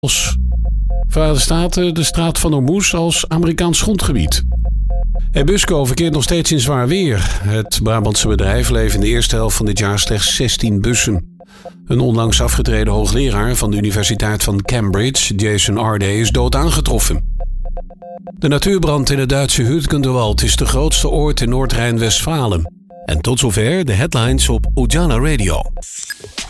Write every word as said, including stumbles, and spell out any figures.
Verenigde Staten de straat van Hormuz als Amerikaans grondgebied. Ebusco verkeert nog steeds in zwaar weer. Het Brabantse bedrijf levert in de eerste helft van dit jaar slechts zestien bussen. Een onlangs afgetreden hoogleraar van de Universiteit van Cambridge, Jason Arday, is dood aangetroffen. De natuurbrand in het Duitse Hütgenwald is de grootste ooit in Noord-Rijn-Westfalen. En tot zover de headlines op Ujala Radio.